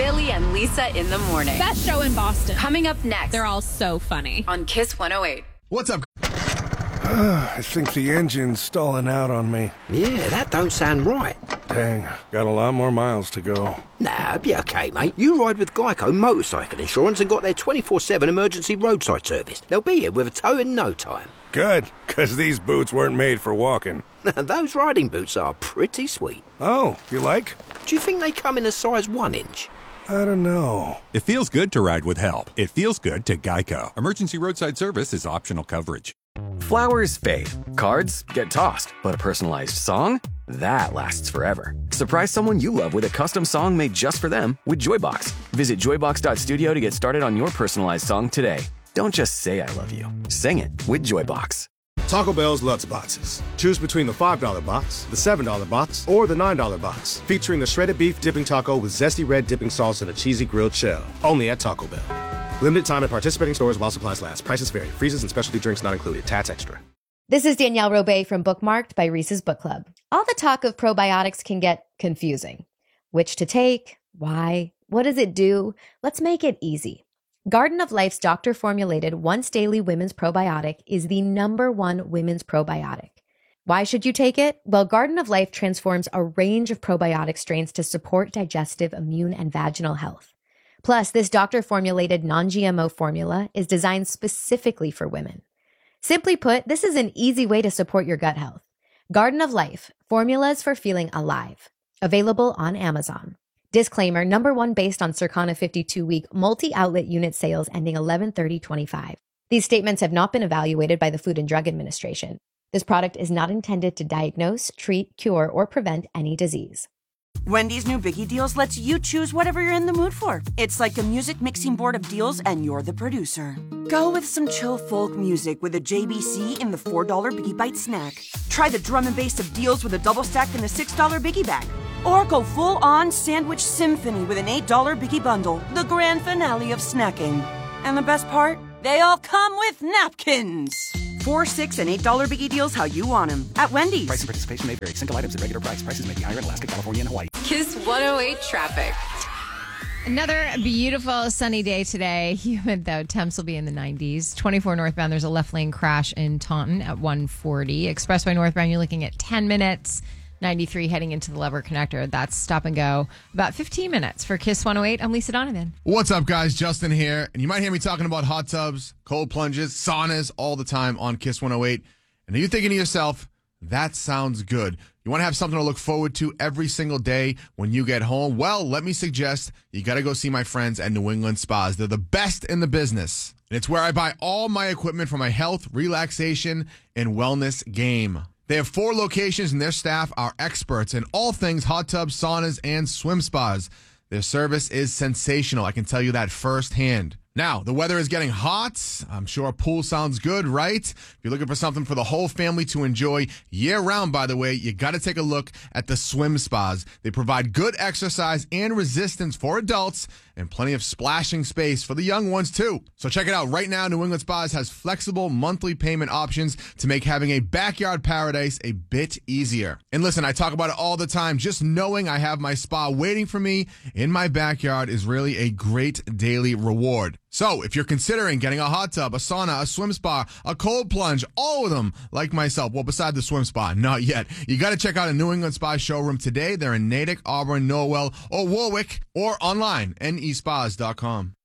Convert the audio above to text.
Billy and Lisa in the morning. Best show in Boston. Coming up next. They're all so funny. On Kiss 108. What's up? I think the engine's stalling out on me. Yeah, that don't sound right. Dang, got a lot more miles to go. Nah, be okay, mate. You ride with Geico Motorcycle Insurance and got their 24/7 emergency roadside service. They'll be here with a tow in no time. Good, because these boots weren't made for walking. Those riding boots are pretty sweet. Oh, you like? Do you think they come in a size 1 inch? I don't know. It feels good to ride with help. It feels good to Geico. Emergency roadside service is optional coverage. Flowers fade, cards get tossed, but a personalized song? That lasts forever. Surprise someone you love with a custom song made just for them with Joybox. Visit joybox.studio to get started on your personalized song today. Don't just say I love you. Sing it with Joybox. Taco Bell's Lutz Boxes. Choose between the $5 box, the $7 box, or the $9 box. Featuring the shredded beef dipping taco with zesty red dipping sauce and a cheesy grilled shell. Only at Taco Bell. Limited time at participating stores while supplies last. Prices vary. Freezes and specialty drinks not included. Tats extra. This is Danielle Robay from Bookmarked by Reese's Book Club. All the talk of probiotics can get confusing. Which to take? Why? What does it do? Let's make it easy. Garden of Life's doctor-formulated once-daily women's probiotic is the #1 women's probiotic. Why should you take it? Well, Garden of Life transforms a range of probiotic strains to support digestive, immune, and vaginal health. Plus, this doctor-formulated non-GMO formula is designed specifically for women. Simply put, this is an easy way to support your gut health. Garden of Life, formulas for feeling alive. Available on Amazon. Disclaimer, #1 based on Circana 52-week multi-outlet unit sales ending 11/30/25. These statements have not been evaluated by the Food and Drug Administration. This product is not intended to diagnose, treat, cure, or prevent any disease. Wendy's new Biggie Deals lets you choose whatever you're in the mood for. It's like a music mixing board of deals, and you're the producer. Go with some chill folk music with a JBC in the $4 Biggie Bite snack. Try the drum and bass of deals with a double stack in the $6 Biggie Bag. Or go full-on sandwich symphony with an $8 Biggie Bundle, the grand finale of snacking. And the best part? They all come with napkins. 4, 6, and $8 Biggie Deals how you want them at Wendy's. Price and participation may vary. Single items at regular price. Prices may be higher in Alaska, California, and Hawaii. Kiss 108 traffic. Another beautiful sunny day today. Humid though. Temps will be in the 90s. 24 northbound, there's a left lane crash in Taunton at 140. Expressway northbound, you're looking at 10 minutes. 93 heading into the Lever Connector. That's stop and go. About 15 minutes for Kiss 108. I'm Lisa Donovan. What's up, guys? Justin here. And you might hear me talking about hot tubs, cold plunges, saunas all the time on Kiss 108. And are you thinking to yourself, that sounds good? You want to have something to look forward to every single day when you get home? Well, let me suggest you got to go see my friends at New England Spas. They're the best in the business. And it's where I buy all my equipment for my health, relaxation, and wellness game. They have 4 locations and their staff are experts in all things hot tubs, saunas, and swim spas. Their service is sensational. I can tell you that firsthand. Now, the weather is getting hot. I'm sure a pool sounds good, right? If you're looking for something for the whole family to enjoy year-round, by the way, you got to take a look at the swim spas. They provide good exercise and resistance for adults and plenty of splashing space for the young ones, too. So check it out. Right now, New England Spas has flexible monthly payment options to make having a backyard paradise a bit easier. And listen, I talk about it all the time. Just knowing I have my spa waiting for me in my backyard is really a great daily reward. So if you're considering getting a hot tub, a sauna, a swim spa, a cold plunge, all of them like myself, well, beside the swim spa, not yet. You got to check out a New England Spa showroom today. They're in Natick, Auburn, Norwell, or Warwick, or online, nespas.com.